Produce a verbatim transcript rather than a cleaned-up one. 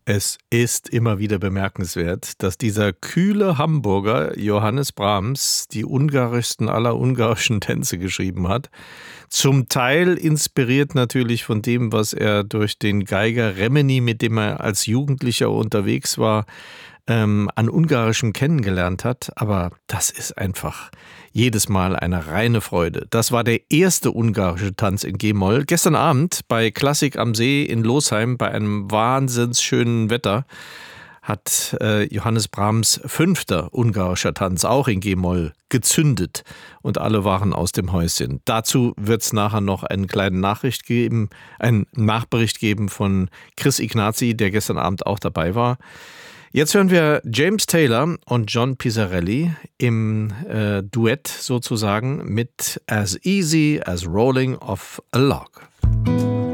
Es ist immer wieder bemerkenswert, dass dieser kühle Hamburger Johannes Brahms die ungarischsten aller ungarischen Tänze geschrieben hat. Zum Teil inspiriert natürlich von dem, was er durch den Geiger Remeni, mit dem er als Jugendlicher unterwegs war, ähm, an Ungarischem kennengelernt hat. Aber das ist einfach jedes Mal eine reine Freude. Das war der erste ungarische Tanz in G-Moll. Gestern Abend bei Klassik am See in Losheim bei einem wahnsinns schönen Wetter hat äh, Johannes Brahms fünfter ungarischer Tanz auch in G-Moll gezündet und alle waren aus dem Häuschen. Dazu wird es nachher noch einen kleinen Nachricht geben, einen Nachbericht geben von Chris Ignazi, der gestern Abend auch dabei war. Jetzt hören wir James Taylor und John Pizzarelli im äh, Duett sozusagen mit As Easy as Rolling Off a Log.